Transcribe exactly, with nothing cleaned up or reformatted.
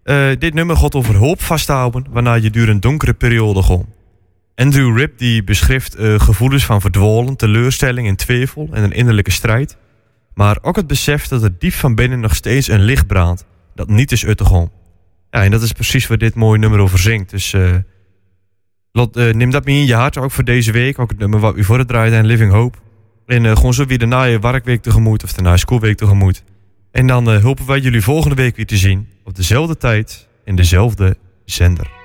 Uh, dit nummer gaat over hoop vasthouden waarna je door een donkere periode gaat. Andrew Ripp die beschrijft uh, gevoelens van verdwalen, teleurstelling en twijfel en een innerlijke strijd. Maar ook het besef dat er diep van binnen nog steeds een licht brandt dat niet is uit te gaan. Ja, en dat is precies waar dit mooie nummer over zingt. Dus uh, lot, uh, neem dat mee in je hart, ook voor deze week. Ook het nummer wat u voor het draaide en Living Hope. En uh, gewoon zo weer de naaie werkweek tegemoet of de naaie schoolweek tegemoet. En dan uh, hopen wij jullie volgende week weer te zien op dezelfde tijd in dezelfde zender.